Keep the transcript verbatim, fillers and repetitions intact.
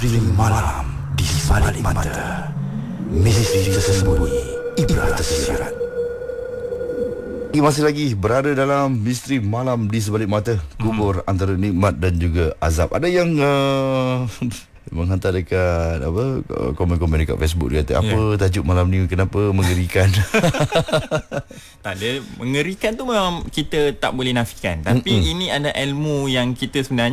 Misteri malam di balik mata. Misteri tersembunyi, ibrah tersirat. Masih lagi berada dalam misteri malam di sebalik mata, kubur hmm. antara nikmat dan juga azab. Ada yang uh, menghantar dekat apa komen-komen dekat Facebook, dia kata apa yeah. tajuk malam ni kenapa mengerikan. Tak ada, mengerikan tu memang kita tak boleh nafikan, tapi Mm-mm. ini ada ilmu yang kita sebenarnya